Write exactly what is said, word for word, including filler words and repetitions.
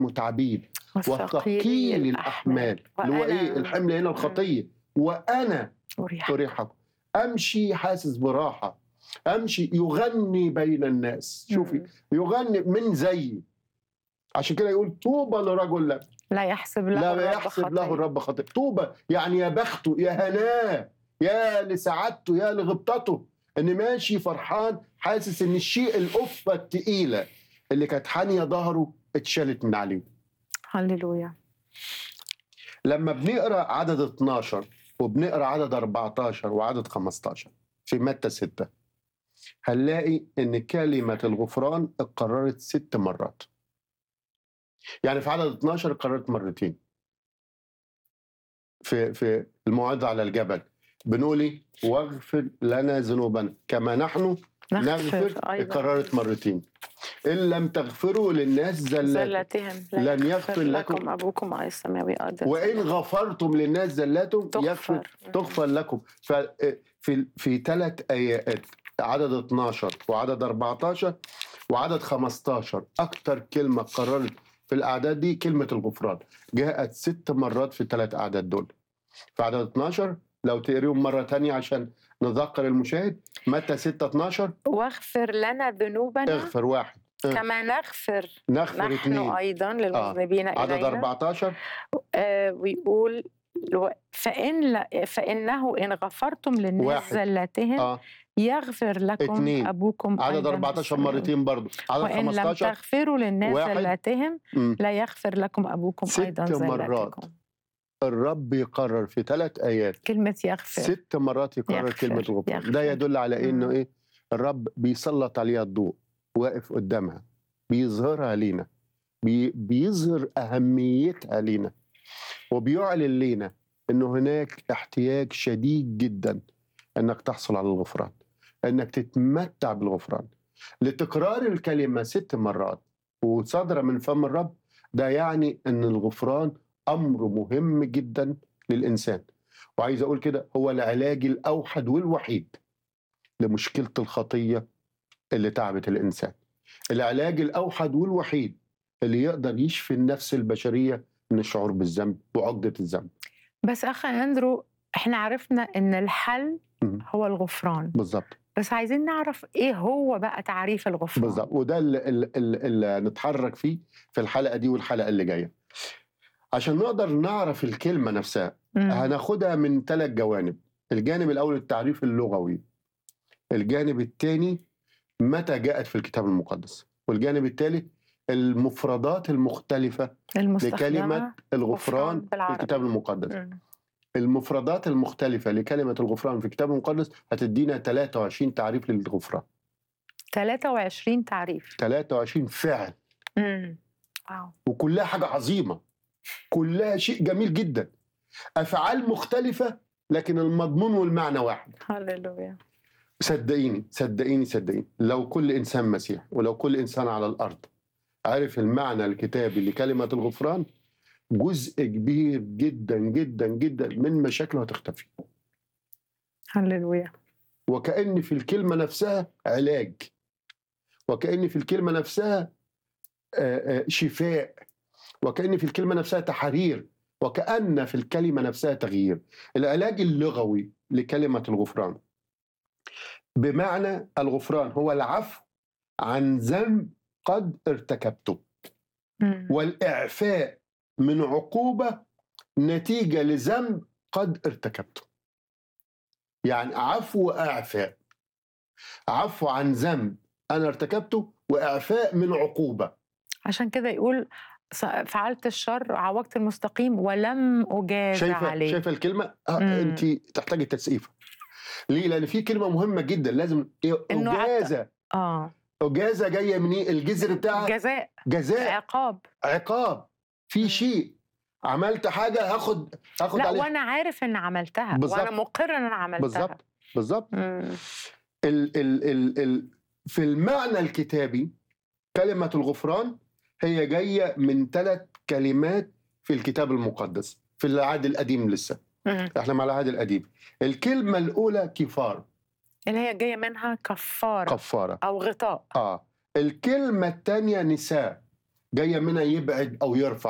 متعبين وثقيل الأحمال، اللي هو إيه الحمل هنا؟ الخطية. وأنا أريحكم. أريحكم. أمشي حاسس براحة، أمشي يغني بين الناس. شوفي، يغني من زيي. عشان كده يقول طوبى لرجل لا لا يحسب له لا الرب يحسب له خطية. الرب خطيئة. طوبى يعني يا بخته، يا هناه، يا لسعادته، يا لغبطته، ان ماشي فرحان حاسس ان الشيء القفه الثقيله اللي كانت حانيه ظهره اتشالت من عليه. هللويا. لما بنقرا عدد اتناشر وبنقرا عدد أربعتاشر وعدد خمستاشر في متى ستة، هنلاقي ان كلمه الغفران اتكررت ست مرات. يعني في عدد اتناشر اتكررت مرتين. في في الموعظة على الجبل بنقول ايه؟ واغفر لنا ذنوبنا كما نحن نغفر. اتكررت مرتين. ان لم تغفروا للناس زلاتهم لن يغفر لكم, لكم ابوكم على السماوي ايضا. وان غفرتم للناس زلاتهم يغفر تغفر لكم. ففي في ثلاث ايات، عدد اتناشر وعدد أربعتاشر وعدد خمستاشر، اكتر كلمه قررت في الاعداد دي كلمه الغفران. جاءت ست مرات في الثلاث اعداد دول. في عدد اتناشر لو تقريهم مره ثانيه عشان نذكر المشاهد، متى ستة اتناشر واغفر لنا ذنوبنا اغفر واحد كما نغفر نغفر نحن اثنين ايضا للمذنبين آه. عدد الينا. أربعتاشر آه ويقول فإن ل... فإنه إن غفرتم للناس زلاتهم آه. يغفر لكم اتنين. أبوكم عدد أربعتاشر مرتين برضو. عدد وإن خمستاشر لم تغفروا للناس واحد. زلاتهم م. لا يغفر لكم أبوكم ست أيضا زلاتكم. مرات الرب يقرر في ثلاث آيات كلمة يغفر. ست مرات يقرر يغفر. كلمة الغفران. ده يدل على إنه إيه؟ الرب بيسلط عليها الضوء، واقف قدامها، بيظهرها لينا، بي بيظهر أهميتها لينا، وبيعلن لينا إنه هناك احتياج شديد جدا إنك تحصل على الغفران، إنك تتمتع بالغفران. لتكرار الكلمة ست مرات وصادرة من فم الرب، ده يعني إن الغفران أمر مهم جدا للإنسان. وعايز أقول كده، هو العلاج الأوحد والوحيد لمشكلة الخطية اللي تعبت الإنسان. العلاج الأوحد والوحيد اللي يقدر يشفي النفس البشرية من الشعور بالذنب وعقدة الذنب. بس أخي أندرو، إحنا عرفنا إن الحل هو الغفران. بالظبط. بس عايزين نعرف إيه هو بقى تعريف الغفران. بالظبط، وده اللي, اللي, اللي نتحرك فيه في الحلقة دي والحلقة اللي جاية عشان نقدر نعرف الكلمة نفسها. مم. هناخدها من ثلاث جوانب. الجانب الأول التعريف اللغوي، الجانب الثاني متى جاءت في الكتاب المقدس، والجانب الثالث المفردات المختلفة لكلمة الغفران في الكتاب المقدس. م. المفردات المختلفة لكلمة الغفران في الكتاب المقدس هتدينا ثلاثة وعشرين تعريف للغفران. ثلاثة وعشرين تعريف. ثلاثة وعشرين فعل. امم واو. وكلها حاجة عظيمة، كلها شيء جميل جدا، أفعال مختلفة لكن المضمون والمعنى واحد. هللويا. صدقيني صدقيني صدقيني لو كل إنسان مسيح ولو كل إنسان على الأرض عارف المعنى الكتابي لكلمة الغفران، جزء كبير جدا جدا جدا من مشاكله هتختفي. هللويا. وكأن في الكلمة نفسها علاج، وكأن في الكلمة نفسها شفاء، وكأن في الكلمة نفسها تحرير، وكأن في الكلمة نفسها تغيير. العلاج اللغوي لكلمة الغفران بمعنى الغفران هو العفو عن ذنب قد ارتكبته، م. والإعفاء من عقوبة نتيجة لذنب قد ارتكبته. يعني عفو وإعفاء، عفو عن ذنب أنا ارتكبته وإعفاء من عقوبة. عشان كده يقول فعلت الشر عوجت المستقيم ولم أجاز شايفة عليه. شايفة الكلمة؟ أنت تحتاجي تسقيفة. ليه؟ لأن في كلمة مهمة جدا لازم أجازة. آه أجازة جاية من إيه؟ الجذر بتاعها جزاء، جزاء، عقاب، عقاب. في شيء عملت حاجة هاخد هاخد لا عليها. وأنا عارف إن عملتها بالزبط. وأنا مقر إن أنا عملتها. بالظبط بالظبط. ال ال ال ال في المعنى الكتابي كلمة الغفران هي جاية من ثلاث كلمات في الكتاب المقدس في العهد القديم. لسه مم. احنا مع العهد القديم. الكلمة الأولى كفار، اللي هي جاية منها كفارة كفارة أو غطاء. آه. الكلمة الثانية نساء، جاية منها يبعد أو يرفع.